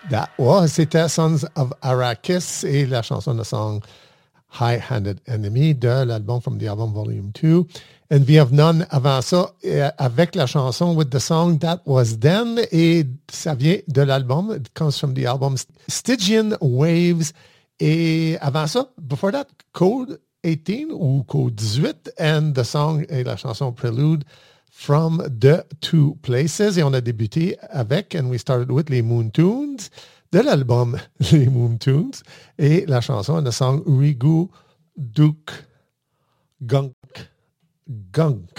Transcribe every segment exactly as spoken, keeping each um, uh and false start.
That was, c'était Sons of Arrakis et la chanson de song High-Handed Enemy de l'album From the Album Volume two. Envy of None avant ça, avec la chanson With the Song That Was Then, et ça vient de l'album, it comes from the album Stygian Waves. Et avant ça, before that, Code eighteen ou Code eighteen, and the song et la chanson Prelude from the Two Places. Et on a débuté avec, and we started with les Moon Tunes, de l'album Les Moon Tunes, et la chanson and the song Rigu Duk Gunk Gunk.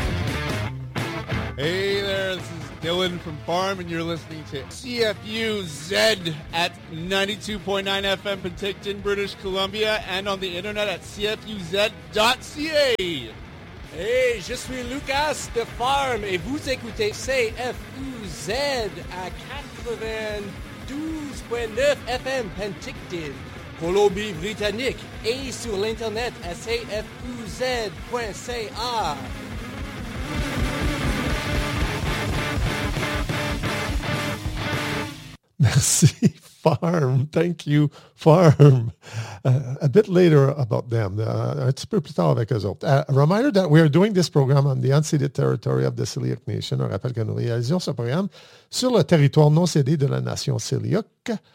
Hey there, this is Dylan from Farm, and you're listening to C F U Z at ninety-two point nine F M Penticton, British Columbia, and on the internet at c f u z dot c a. Hey, je suis Lucas de Farm et vous écoutez C F U Z à quatre-vingt-douze point neuf F M Penticton, Colombie-Britannique, et sur l'internet à c f u z point c a. Merci, Farm. Thank you, Farm. Uh, a bit later about them, uh, un petit peu plus tard avec eux autres. Uh, a reminder that we are doing this program on the unceded territory of the Syilx Nation. On rappelle que nous réalisons ce programme sur le territoire non cédé de la nation Syilx.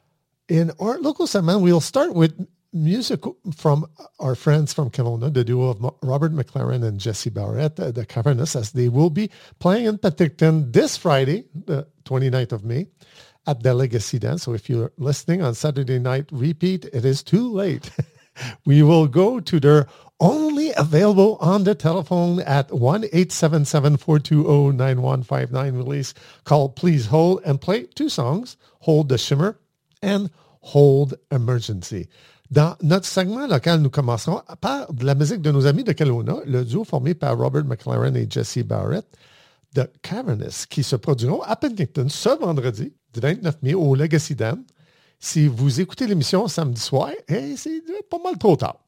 In our local segment, we'll start with music from our friends from Kelowna, the duo of Robert McLaren and Jesse Barrett, uh, the Cavernous, as they will be playing in Penticton this Friday, the twenty-ninth of May, at the Legacy Dance. So if you're listening on Saturday night repeat, it is too late. We will go to their only available on the telephone at one eight seven seven, four two zero, nine one five nine release called Please Hold, and play two songs, Hold the Shimmer and Hold Emergency. Dans notre segment local, nous commencerons par de la musique de nos amis de Kelowna, le duo formé par Robert McLaren et Jesse Barrett, The Cavernous, qui se produiront à Penticton ce vendredi, du vingt-neuf mai, au Legacy Dance. Si vous écoutez l'émission samedi soir, eh, c'est pas mal trop tard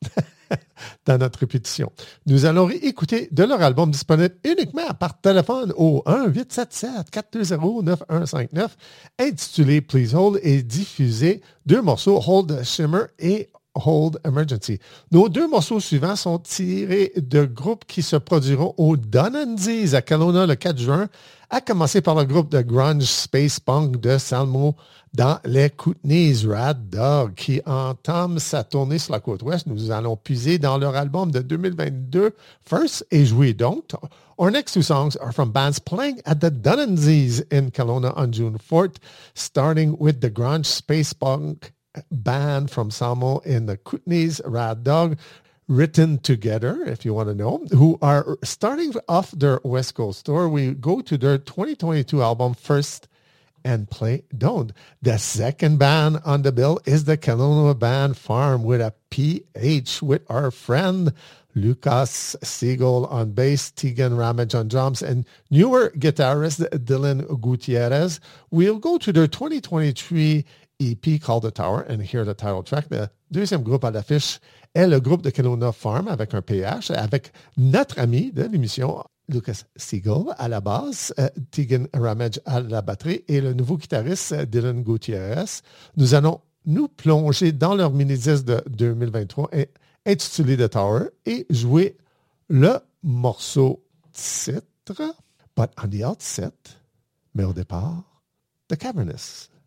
dans notre répétition. Nous allons écouter de leur album disponible uniquement par téléphone au un huit sept sept, quatre deux zéro, neuf un cinq neuf, intitulé Please Hold, et diffusé deux morceaux, Hold the Shimmer et Hold Emergency. Nos deux morceaux suivants sont tirés de groupes qui se produiront au Donandies à Kelowna le quatre juin, à commencer par le groupe de grunge space punk de Salmo dans les Kootenays, Rad Dog, qui entame sa tournée sur la côte ouest. Nous allons puiser dans leur album de deux mille vingt-deux, First, et jouer Don't. Our next two songs are from bands playing at the Donandies in Kelowna on June fourth, starting with the grunge space punk band from Salmo in the Kootenays, Rad Dog, Written Together, if you want to know, who are starting off their West Coast tour. We go to their twenty twenty-two album First and play Don't. The second band on the bill is the Kelowna band Farm with a P H, with our friend Lucas Siegel on bass, Tegan Ramage on drums, and newer guitarist Dylan Gutierrez. We'll go to their twenty twenty-three E P called The Tower and hear the title track. Le deuxième groupe à l'affiche est le groupe de Kelowna Farm avec un P H, avec notre ami de l'émission Lucas Siegel à la basse, euh, Tegan Ramage à la batterie et le nouveau guitariste euh, Dylan Gutierrez. Nous allons nous plonger dans leur mini-disque de deux mille vingt-trois intitulé The Tower et jouer le morceau titre. But on the outset, mais au départ, The Cavernous.